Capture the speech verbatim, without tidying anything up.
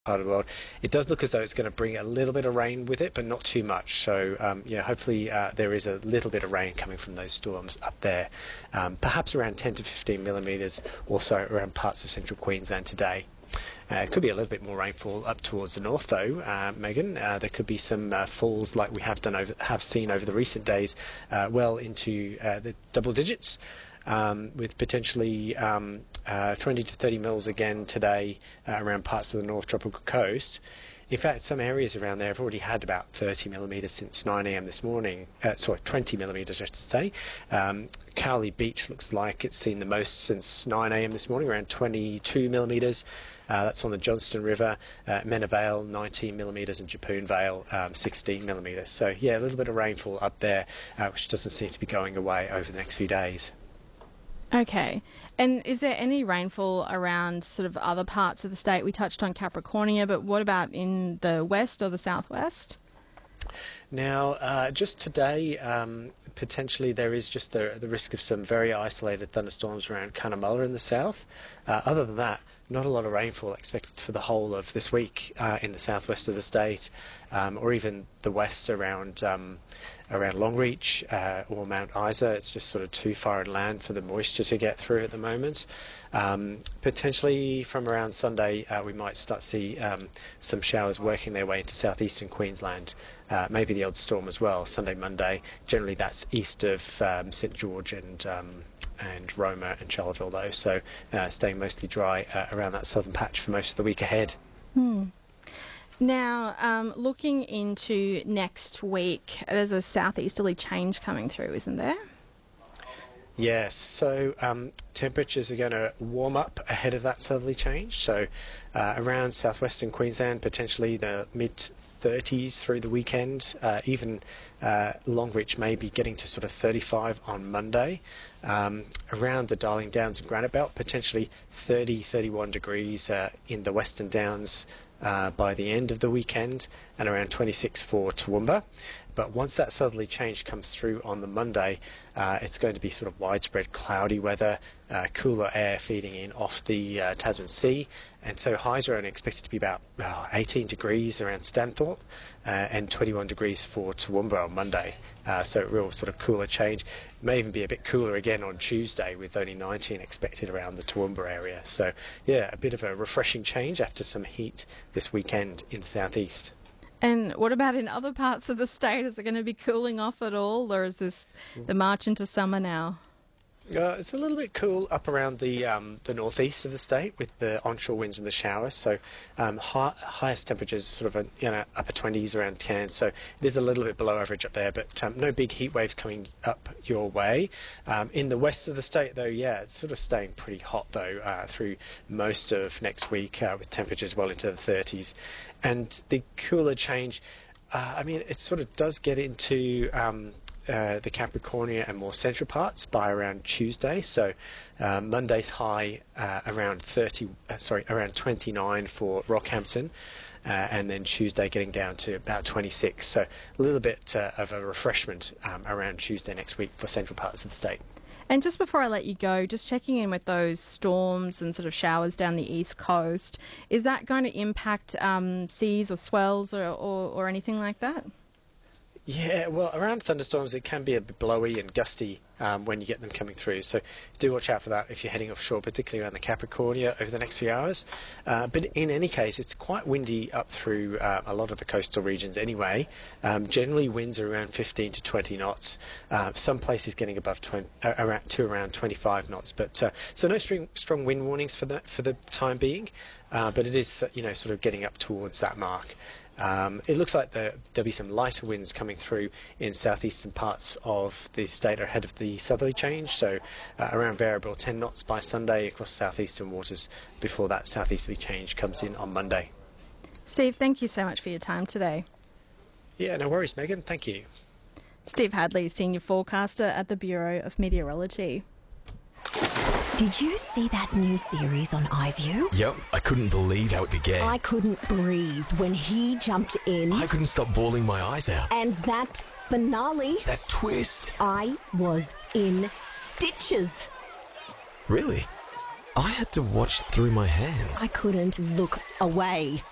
part of the world. It does look as though it's going to bring a little bit of rain with it, but not too much. So, um, yeah, hopefully uh, there is a little bit of rain coming from those storms up there. Um, perhaps around ten to fifteen millimetres or so around parts of central Queensland today. Uh, it could be a little bit more rainfall up towards the north, though, uh, Megan. Uh, there could be some uh, falls like we have done over, have seen over the recent days, uh, well into uh, the double digits. Um, with potentially um, uh, twenty to thirty mils again today uh, around parts of the North Tropical Coast. In fact, some areas around there have already had about thirty millimetres since nine a m this morning. Uh, sorry, twenty millimetres, I should say. Um, Cowley Beach looks like it's seen the most since nine a m this morning, around twenty-two millimetres. Uh, that's on the Johnston River. Uh, Mena Vale, nineteen millimetres, and Japoon Vale, um, sixteen millimetres. So, yeah, a little bit of rainfall up there, uh, which doesn't seem to be going away over the next few days. Okay. And is there any rainfall around sort of other parts of the state? We touched on Capricornia, but what about in the west or the southwest? Now, uh, just today, um, potentially there is just the, the risk of some very isolated thunderstorms around Cunnamulla in the south. Uh, other than that, not a lot of rainfall expected for the whole of this week uh, in the southwest of the state, um, or even the west around um, around Longreach uh, or Mount Isa. It's just sort of too far inland for the moisture to get through at the moment. Um, potentially from around Sunday, uh, we might start to see um, some showers working their way into southeastern Queensland. Uh, maybe the odd storm as well. Sunday, Monday. Generally, that's east of um, St George and um, and Roma and Charlottesville, though. So uh, staying mostly dry uh, around that southern patch for most of the week ahead. Hmm. Now, um, looking into next week, there's a southeasterly change coming through, isn't there? Yes, so um, temperatures are going to warm up ahead of that southerly change. So uh, around southwestern Queensland, potentially the mid thirties through the weekend. Uh, even uh, Longreach may be getting to sort of thirty-five on Monday. Um, around the Darling Downs and Granite Belt, potentially thirty, thirty-one degrees uh, in the Western Downs uh, by the end of the weekend, and around twenty-six for Toowoomba. But once that southerly change comes through on the Monday, uh, it's going to be sort of widespread cloudy weather, uh, cooler air feeding in off the uh, Tasman Sea, and so highs are only expected to be about uh, eighteen degrees around Stanthorpe uh, and twenty-one degrees for Toowoomba on Monday. Uh, so a real sort of cooler change. May even be a bit cooler again on Tuesday with only nineteen expected around the Toowoomba area. So yeah, a bit of a refreshing change after some heat this weekend in the southeast. And what about in other parts of the state? Is it going to be cooling off at all, or is this the march into summer now? Uh, it's a little bit cool up around the um, the northeast of the state with the onshore winds and the showers. So um, high, highest temperatures sort of you know upper twenties around Cairns. So it is a little bit below average up there, but um, no big heat waves coming up your way. Um, in the west of the state, though, yeah, it's sort of staying pretty hot though uh, through most of next week uh, with temperatures well into the thirties, and the cooler change. Uh, I mean, it sort of does get into um, uh, the Capricornia and more central parts by around Tuesday. So uh, Monday's high uh, around thirty, uh, sorry, around twenty-nine for Rockhampton, uh, and then Tuesday getting down to about twenty-six. So a little bit uh, of a refreshment um, around Tuesday next week for central parts of the state. And just before I let you go, just checking in with those storms and sort of showers down the east coast, is that going to impact um, seas or swells or, or, or anything like that? Yeah, well, around thunderstorms, it can be a bit blowy and gusty um, when you get them coming through. So do watch out for that if you're heading offshore, particularly around the Capricornia over the next few hours. Uh, but in any case, it's quite windy up through uh, a lot of the coastal regions anyway. Um, generally, winds are around fifteen to twenty knots. Uh, some places getting above twenty, uh, around to around twenty-five knots. But uh, so no strong, strong wind warnings for the for the time being. Uh, but it is, you know, sort of getting up towards that mark. Um, it looks like the, there'll be some lighter winds coming through in southeastern parts of the state ahead of the southerly change, so uh, around variable ten knots by Sunday across southeastern waters before that southeasterly change comes in on Monday. Steve, thank you so much for your time today. Yeah, no worries, Megan. Thank you. Steve Hadley, Senior Forecaster at the Bureau of Meteorology. Did you see that new series on iView? Yep, I couldn't believe how it began. I couldn't breathe when he jumped in. I couldn't stop bawling my eyes out. And that finale. That twist. I was in stitches. Really? I had to watch through my hands. I couldn't look away.